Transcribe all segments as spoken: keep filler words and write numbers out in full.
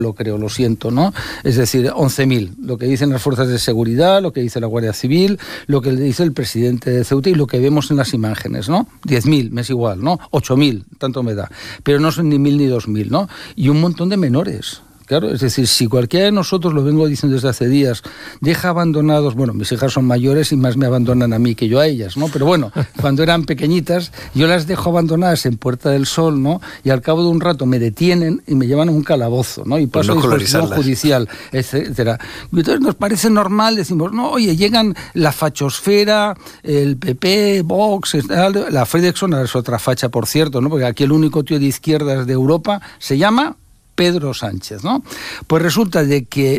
lo creo, lo siento, ¿no? Es decir, once mil, lo que dicen las fuerzas de seguridad, lo que dice la Guardia Civil, lo que dice el presidente de Ceuta y lo que vemos en las imágenes, ¿no? diez mil, me es igual, ¿no? ocho mil, tanto me da, pero no son ni mil ni dos mil, ¿no? Y un montón de menores. Claro, es decir, si cualquiera de nosotros, lo vengo diciendo desde hace días, deja abandonados, bueno, mis hijas son mayores y más me abandonan a mí que yo a ellas, ¿no? Pero bueno, cuando eran pequeñitas, yo las dejo abandonadas en Puerta del Sol, ¿no? Y al cabo de un rato me detienen y me llevan a un calabozo, ¿no? Y paso a disposición judicial, etcétera. Y entonces nos parece normal, decimos, no, oye, llegan la fachosfera, el P P, Vox, la Fredrickson es otra facha, por cierto, ¿no? Porque aquí el único tío de izquierdas de Europa se llama Pedro Sánchez, ¿no? Pues resulta de que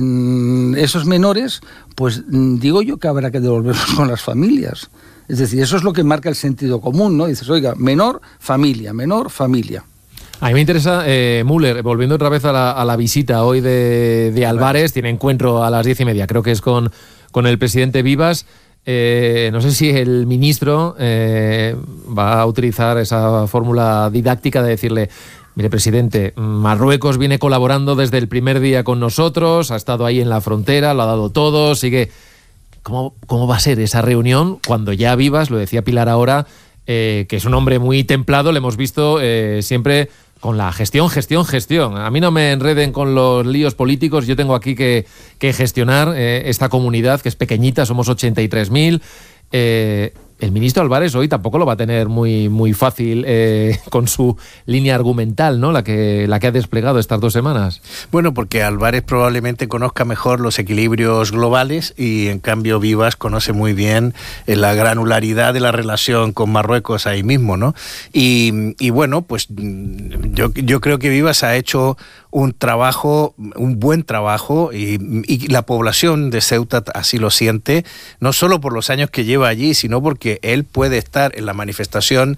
eh, esos menores, pues digo yo que habrá que devolverlos con las familias. Es decir, eso es lo que marca el sentido común, ¿no? Dices, oiga, menor, familia, menor, familia. A mí me interesa, eh, Müller, volviendo otra vez a la, a la visita hoy de, de Álvarez, tiene encuentro a las diez y media, creo que es con, con el presidente Vivas. Eh, no sé si el ministro eh, va a utilizar esa fórmula didáctica de decirle: mire, presidente, Marruecos viene colaborando desde el primer día con nosotros, ha estado ahí en la frontera, lo ha dado todo, sigue... ¿Cómo, cómo va a ser esa reunión cuando ya Vivas, lo decía Pilar ahora, eh, que es un hombre muy templado, le hemos visto eh, siempre con la gestión, gestión, gestión? A mí no me enreden con los líos políticos, yo tengo aquí que, que gestionar eh, esta comunidad que es pequeñita, somos ochenta y tres mil... Eh, el ministro Álvarez hoy tampoco lo va a tener muy, muy fácil eh, con su línea argumental, ¿no? La que, la que ha desplegado estas dos semanas. Bueno, porque Álvarez probablemente conozca mejor los equilibrios globales y en cambio Vivas conoce muy bien la granularidad de la relación con Marruecos ahí mismo, ¿no? Y, y bueno, pues yo, yo creo que Vivas ha hecho un trabajo, un buen trabajo, y, y la población de Ceuta así lo siente, no solo por los años que lleva allí, sino porque él puede estar en la manifestación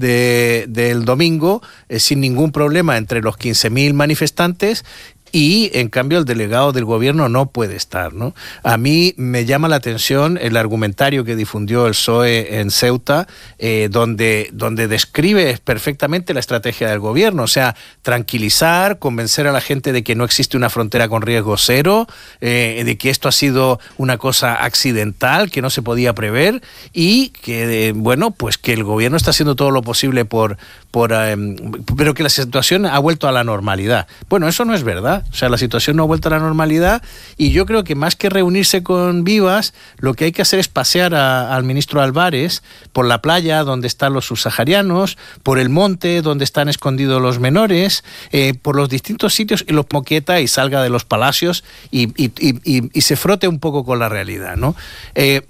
de, del domingo eh, sin ningún problema entre los quince mil manifestantes, y en cambio el delegado del gobierno no puede estar, ¿no? A mí me llama la atención el argumentario que difundió el P S O E en Ceuta, eh, donde, donde describe perfectamente la estrategia del gobierno, o sea, tranquilizar, convencer a la gente de que no existe una frontera con riesgo cero, eh, de que esto ha sido una cosa accidental, que no se podía prever, y que, eh, bueno, pues que el gobierno está haciendo todo lo posible por, por eh, pero que la situación ha vuelto a la normalidad. Bueno, eso no es verdad. O sea, la situación no ha vuelto a la normalidad, y yo creo que más que reunirse con Vivas, lo que hay que hacer es pasear a, al ministro Álvarez por la playa donde están los subsaharianos, por el monte donde están escondidos los menores, eh, por los distintos sitios, y los moqueta y salga de los palacios y, y, y, y, y se frote un poco con la realidad, ¿no? Eh,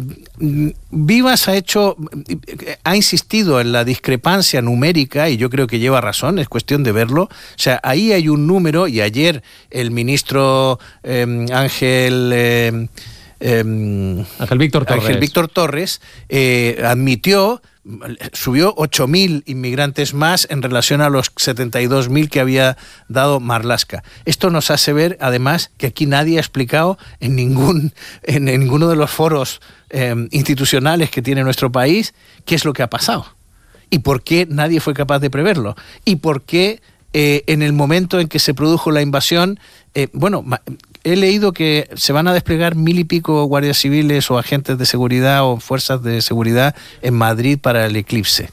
Vivas ha hecho, ha insistido en la discrepancia numérica, y yo creo que lleva razón, es cuestión de verlo. O sea, ahí hay un número, y ayer el ministro eh, Ángel eh, eh, Ángel Víctor Torres, Ángel Víctor Torres eh, admitió, subió ocho mil inmigrantes más en relación a los setenta y dos mil que había dado Marlaska. Esto nos hace ver, además, que aquí nadie ha explicado en ningún en, en ninguno de los foros eh, institucionales que tiene nuestro país qué es lo que ha pasado y por qué nadie fue capaz de preverlo, y por qué eh, en el momento en que se produjo la invasión, eh, bueno, he leído que se van a desplegar mil y pico guardias civiles o agentes de seguridad o fuerzas de seguridad en Madrid para el eclipse.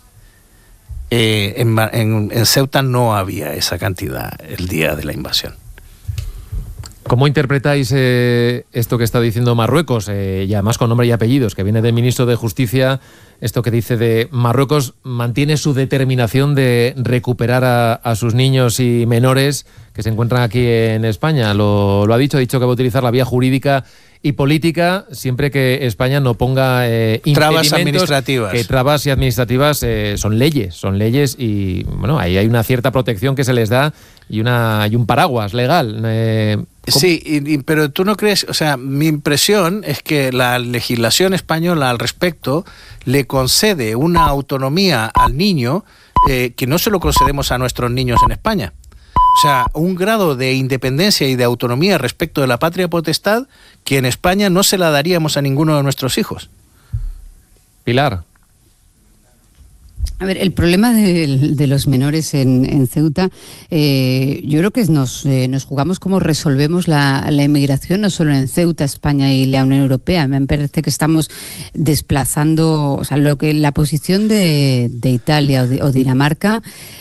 Eh, en, en, en Ceuta no había esa cantidad el día de la invasión. ¿Cómo interpretáis eh, esto que está diciendo Marruecos, eh, y además con nombre y apellidos, que viene del ministro de Justicia, esto que dice de Marruecos mantiene su determinación de recuperar a, a sus niños y menores que se encuentran aquí en España? Lo, lo ha dicho, ha dicho que va a utilizar la vía jurídica y política siempre que España no ponga eh, trabas administrativas. Que trabas y administrativas eh, son leyes, son leyes y bueno, ahí hay una cierta protección que se les da y una y un paraguas legal. Eh, sí, y, y, pero tú no crees, o sea, mi impresión es que la legislación española al respecto le concede una autonomía al niño eh, que no se lo concedemos a nuestros niños en España. O sea, un grado de independencia y de autonomía respecto de la patria potestad que en España no se la daríamos a ninguno de nuestros hijos. Pilar. A ver, el problema de, de los menores en, en Ceuta, eh, yo creo que nos, eh, nos jugamos cómo resolvemos la, la inmigración, no solo en Ceuta, España y la Unión Europea. Me parece que estamos desplazando, o sea, lo que la posición de, de Italia o, de, o Dinamarca.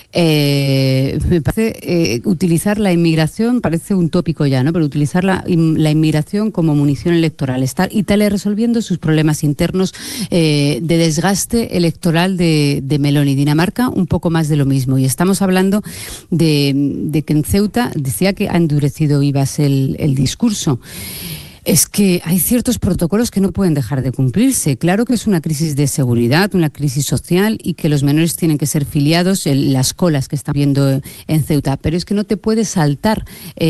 Eh, me parece eh, utilizar la inmigración, parece un tópico ya, ¿no? Pero utilizar la, la inmigración como munición electoral. Está Italia resolviendo sus problemas internos eh, de desgaste electoral de, de Meloni. Dinamarca, un poco más de lo mismo. Y estamos hablando de, de que en Ceuta decía que ha endurecido Vivas el, el discurso. Es que hay ciertos protocolos que no pueden dejar de cumplirse. Claro que es una crisis de seguridad, una crisis social y que los menores tienen que ser filiados en las colas que están viendo en Ceuta, pero es que no te puedes saltar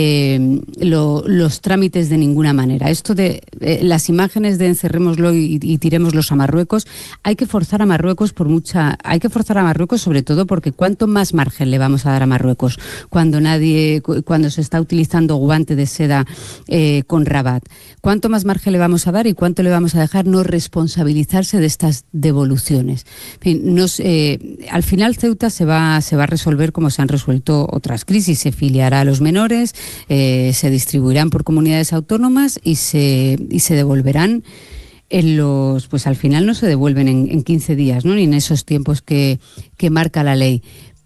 eh, lo, los trámites de ninguna manera. Esto de eh, las imágenes de encerrémoslo y, y tirémoslos a Marruecos, hay que forzar a Marruecos por mucha, hay que forzar a Marruecos sobre todo porque cuánto más margen le vamos a dar a Marruecos cuando nadie, cuando se está utilizando guante de seda eh, con Rabat. ¿Cuánto más margen le vamos a dar y cuánto le vamos a dejar no responsabilizarse de estas devoluciones? En fin, nos, eh, al final Ceuta se va, se va a resolver como se han resuelto otras crisis. Se filiará a los menores, eh, se distribuirán por comunidades autónomas y se, y se devolverán en los, pues al final no se devuelven en, en quince días, ¿no? Ni en esos tiempos que, que marca la ley.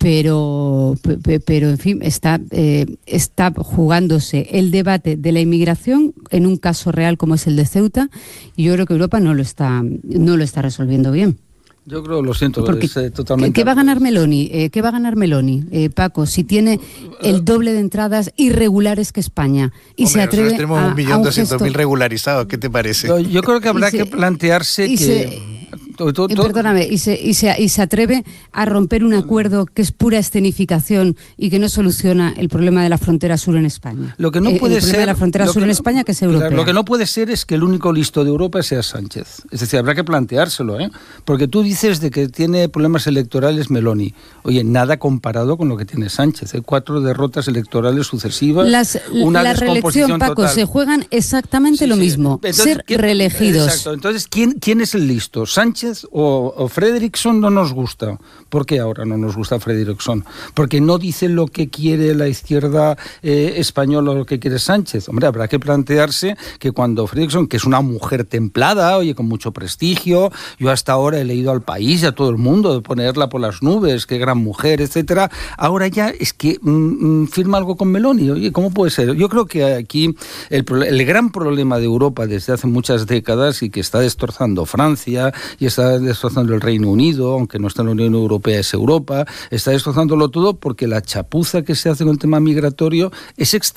Pero, pero en fin, está, eh, está jugándose el debate de la inmigración en un caso real como es el de Ceuta, y yo creo que Europa no lo está, no lo está resolviendo bien. Yo creo, lo siento, Porque, es eh, totalmente... ¿Qué va a ganar Meloni? Eh, ¿Qué va a ganar Meloni, eh, Paco, si tiene el doble de entradas irregulares que España y Hombre, se atreve tenemos a, un millón a un doscientos mil gesto... regularizados? ¿Qué te parece? Yo, yo creo que habrá se, que plantearse que... Se, Todo, todo, todo. Perdóname, y se, y, se, y se atreve a romper un acuerdo que es pura escenificación y que no soluciona el problema de la frontera sur en España. Lo que no eh, puede el problema ser, de la frontera sur en no, España, que es europea. Lo que no puede ser es que el único listo de Europa sea Sánchez. Es decir, habrá que planteárselo, ¿eh? Porque tú dices de que tiene problemas electorales Meloni. Oye, nada comparado con lo que tiene Sánchez. Hay cuatro derrotas electorales sucesivas. Las, una la reelección, Paco, total. Se juegan exactamente sí, lo sí. mismo. Entonces, ser ¿quién, reelegidos. Exacto. Entonces, ¿quién, quién es el listo? ¿Sánchez o, o Fredriksson? No nos gusta. ¿Por qué ahora no nos gusta Fredriksson? Porque no dice lo que quiere la izquierda eh, española o lo que quiere Sánchez. Hombre, habrá que plantearse que cuando Fredriksson, que es una mujer templada, oye, con mucho prestigio, yo hasta ahora he leído al País y a todo el mundo de ponerla por las nubes, qué gran mujer, etcétera, ahora ya es que mm, firma algo con Meloni. Oye, ¿cómo puede ser? Yo creo que aquí el, el gran problema de Europa desde hace muchas décadas y que está destrozando Francia y está destrozando el Reino Unido, aunque no está en la Unión Europea, es Europa, está destrozándolo todo porque la chapuza que se hace con el tema migratorio es extraordinaria.